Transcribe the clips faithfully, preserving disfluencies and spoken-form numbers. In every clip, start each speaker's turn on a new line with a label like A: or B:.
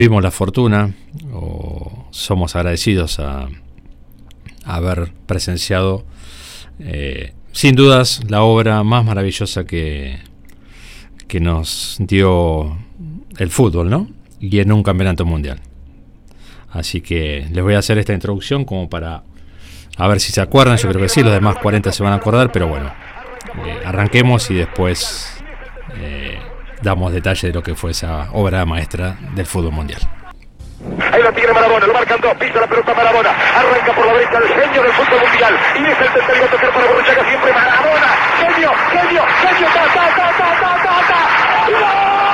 A: Tuvimos la fortuna o somos agradecidos a, a haber presenciado eh, sin dudas la obra más maravillosa que, que nos dio el fútbol, ¿no? Y en un campeonato mundial. Así que les voy a hacer esta introducción como para a ver si se acuerdan. Yo creo que sí, los demás cuarenta se van a acordar, pero bueno, eh, arranquemos y después eh, damos detalle de lo que fue esa obra maestra del fútbol mundial.
B: Ahí la tiene Maradona, lo marcan dos, pisa la pelota Maradona, arranca por la derecha el genio del fútbol mundial y es el tercero a tocar para Borruchaga siempre Maradona, genio, genio, genio, ta, ta, ta, ta, ta, ta, ta, ¡gol!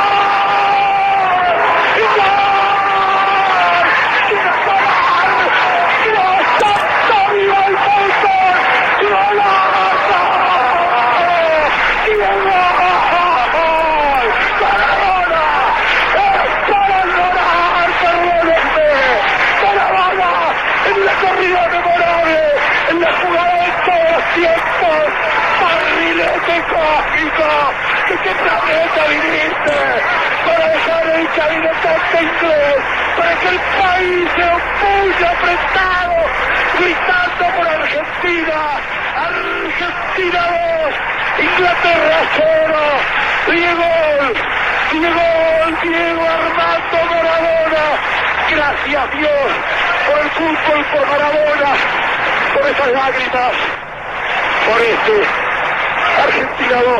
B: ¡Que te planeta viniste! Para dejar el cabinetante inglés, para que el país se opulle apretado, gritando por Argentina. Argentina dos, Inglaterra cero. Diego, Diego, Diego Armando Maradona. Gracias Dios por el fútbol, por Maradona, por esas lágrimas, por este Argentina dos.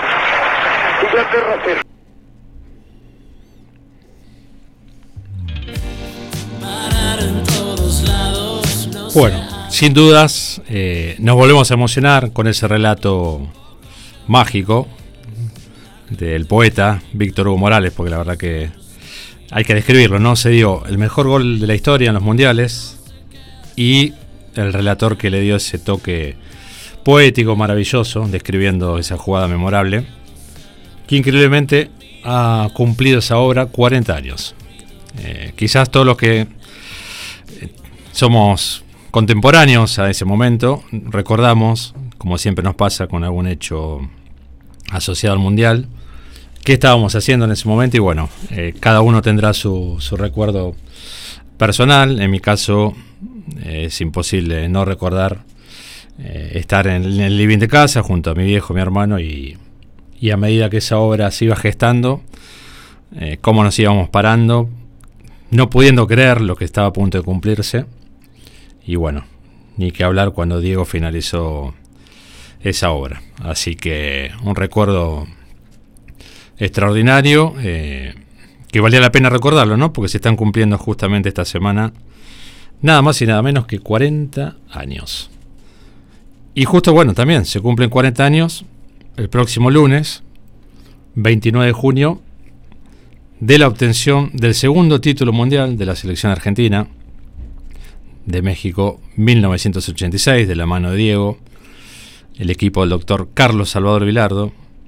A: Bueno, sin dudas eh, nos volvemos a emocionar con ese relato mágico del poeta Víctor Hugo Morales, porque la verdad que hay que describirlo, ¿no? Se dio el mejor gol de la historia en los mundiales y el relator que le dio ese toque poético maravilloso, describiendo esa jugada memorable, que increíblemente ha cumplido esa obra cuarenta años. Eh, quizás todos los que somos contemporáneos a ese momento recordamos, como siempre nos pasa con algún hecho asociado al mundial, qué estábamos haciendo en ese momento y bueno, eh, cada uno tendrá su, su recuerdo personal. En mi caso eh, es imposible no recordar eh, estar en, en el living de casa junto a mi viejo, mi hermano y Y a medida que esa obra se iba gestando, eh, cómo nos íbamos parando, no pudiendo creer lo que estaba a punto de cumplirse. Y bueno, ni que hablar cuando Diego finalizó esa obra. Así que un recuerdo extraordinario, eh, que valía la pena recordarlo, ¿no? Porque se están cumpliendo justamente esta semana nada más y nada menos que cuarenta años. Y justo, bueno, también se cumplen cuarenta años el próximo lunes, veintinueve de junio, de la obtención del segundo título mundial de la selección argentina de México mil novecientos ochenta y seis, de la mano de Diego, el equipo del doctor Carlos Salvador Vilardo,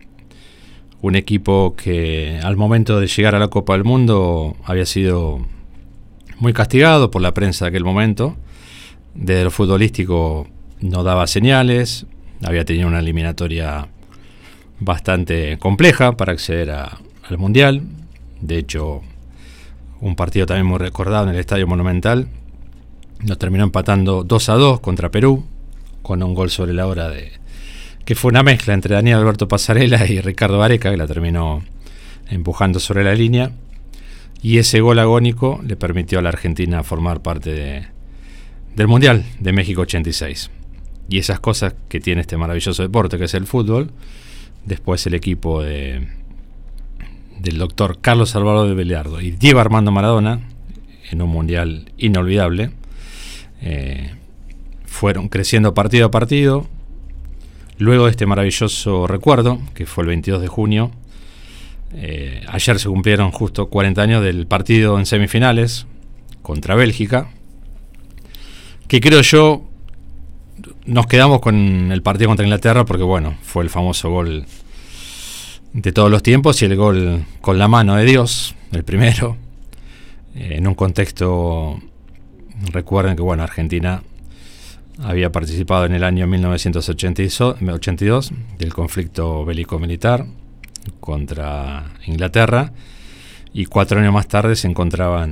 A: un equipo que al momento de llegar a la Copa del Mundo había sido muy castigado por la prensa de aquel momento. Desde lo futbolístico no daba señales, había tenido una eliminatoria bastante compleja para acceder a, al Mundial. De hecho, un partido también muy recordado en el Estadio Monumental nos terminó empatando dos a dos contra Perú, con un gol sobre la hora de que fue una mezcla entre Daniel Alberto Pasarela y Ricardo Vareca, que la terminó empujando sobre la línea, y ese gol agónico le permitió a la Argentina formar parte de, del Mundial de México ochenta y seis. Y esas cosas que tiene este maravilloso deporte que es el fútbol. Después el equipo de, del doctor Carlos Salvador Vilardo y Diego Armando Maradona, en un mundial inolvidable, eh, fueron creciendo partido a partido. Luego de este maravilloso recuerdo, que fue el veintidós de junio, eh, ayer se cumplieron justo cuarenta años del partido en semifinales contra Bélgica, que creo yo nos quedamos con el partido contra Inglaterra porque bueno, fue el famoso gol de todos los tiempos y el gol con la mano de Dios, el primero, eh, en un contexto, recuerden que bueno, Argentina había participado en el año mil novecientos ochenta y dos del conflicto bélico militar contra Inglaterra y cuatro años más tarde se encontraban